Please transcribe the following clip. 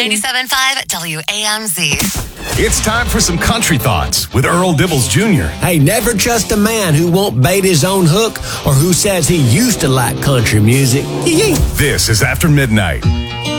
97.5 WAMZ. It's time for some country thoughts with Earl Dibbles Jr. Hey, never trust a man who won't bait his own hook or who says he used to like country music. This is After Midnight.